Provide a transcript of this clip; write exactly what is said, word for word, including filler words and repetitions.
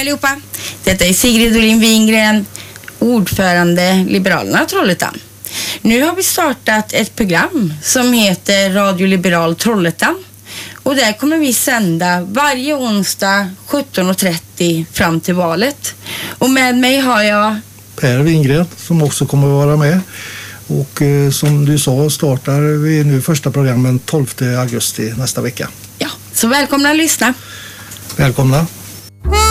allihopa. Detta är Sigrid Olin Wingren, ordförande Liberalerna Trollhättan. Nu har vi startat ett program som heter Radio Liberal Trollhättan. Och där kommer vi sända varje onsdag sjutton och trettio fram till valet. Och med mig har jag Per Wingren som också kommer att vara med. Och eh, som du sa startar vi nu första programmen tolfte augusti nästa vecka. Ja, så välkomna att lyssna. Välkomna.